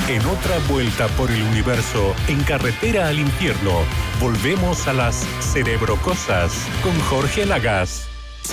En otra vuelta por el universo, en carretera al infierno, volvemos a las cerebrocosas con Jorge Lagas.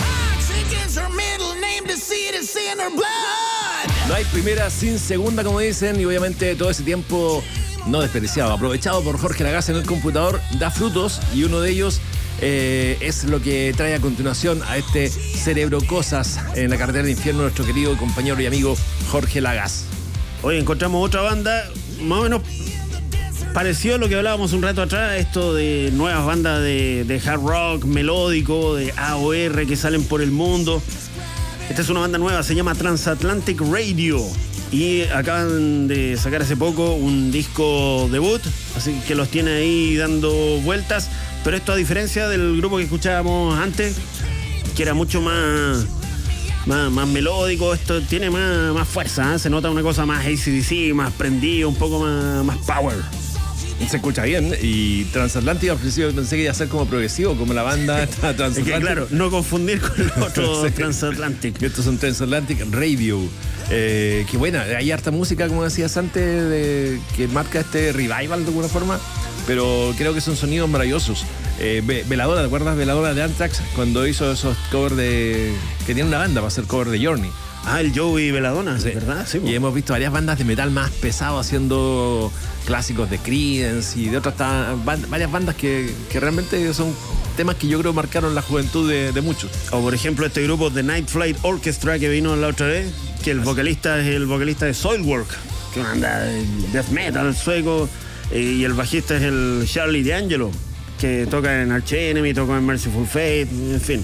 No hay primera sin segunda, como dicen, y obviamente todo ese tiempo no desperdiciado, aprovechado por Jorge Lagas en el computador, da frutos, y uno de ellos es lo que trae a continuación a este Cerebrocosas en la carretera del infierno, nuestro querido compañero y amigo Jorge Lagas. Hoy encontramos otra banda más o menos parecido a lo que hablábamos un rato atrás, esto de nuevas bandas de hard rock melódico, de AOR que salen por el mundo. Esta es una banda nueva, se llama Transatlantic Radio y acaban de sacar hace poco un disco debut, así que los tiene ahí dando vueltas. Pero esto, a diferencia del grupo que escuchábamos antes, que era mucho más melódico, esto tiene más fuerza, ¿eh? Se nota una cosa más AC/DC, más prendido, un poco más power. Se escucha bien. Y Transatlantic al principio pensé que iba a ser como progresivo, como la banda Transatlantic. Es que claro, no confundir con los otros sí. Transatlantic. Estos son Transatlantic Radio. Que buena, hay harta música, como decías antes, que marca este revival de alguna forma, pero creo que son sonidos maravillosos. Veladora, ¿te acuerdas? Veladora de Anthrax, cuando hizo esos covers que tiene una banda para hacer cover de Journey. Ah, el Joey Veladona, sí. ¿Verdad? Sí, y hemos visto varias bandas de metal más pesado haciendo clásicos de Creedence y de otras varias bandas que realmente son temas que yo creo marcaron la juventud de muchos. O por ejemplo este grupo The Night Flight Orchestra que vino la otra vez, que el vocalista es el vocalista de Soilwork, que es una banda de death metal sueco, y el bajista es el Charlie D'Angelo, que toca en Arch Enemy, toca en Merciful Fate, en fin.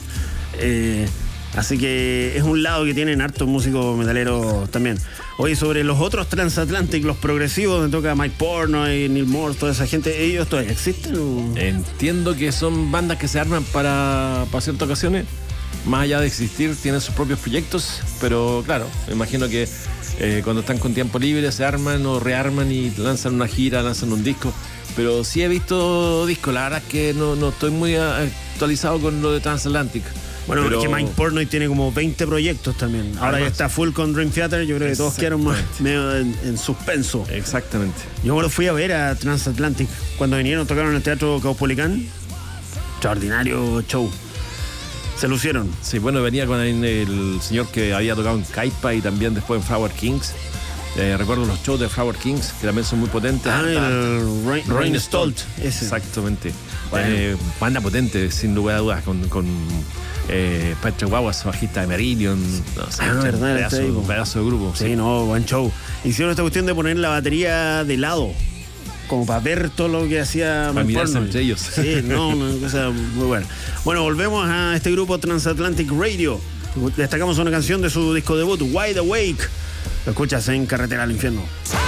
Así que es un lado que tienen hartos músicos metaleros también. Oye, sobre los otros Transatlantic, los progresivos, donde toca Mike Portnoy, Neil Morse, toda esa gente, ¿ellos todavía existen? Entiendo que son bandas que se arman para ciertas ocasiones. Más allá de existir, tienen sus propios proyectos, pero claro, me imagino que cuando están con tiempo libre se arman o rearman y lanzan una gira, lanzan un disco. Pero sí he visto discos, la verdad es que no estoy muy actualizado con lo de Transatlantic. Bueno, pero es que Mike Portnoy tiene como 20 proyectos también. Ahora ya está full con Dream Theater. Yo creo que todos quedaron más medio en suspenso. Exactamente. Yo lo fui a ver a Transatlantic cuando vinieron, tocaron en el Teatro Caupolicán. Extraordinario show. Se lucieron. Sí, bueno, venía con el señor que había tocado en Kaipa y también después en Flower Kings. Recuerdo los shows de Flower Kings, que también son muy potentes. El Rain Stolt. Exactamente. Bueno. Banda potente, sin lugar a dudas, con Patrick Guaguas, bajista de Meridian. No sé, verdad, un pedazo de grupo. Sí, no, buen show. Hicieron esta cuestión de poner la batería de lado, como para ver todo lo que hacía para mirarse entre ellos. Sí, no, una cosa muy buena. Bueno, volvemos a este grupo Transatlantic Radio. Destacamos una canción de su disco debut, Wide Awake. Lo escuchas en Carretera al Infierno.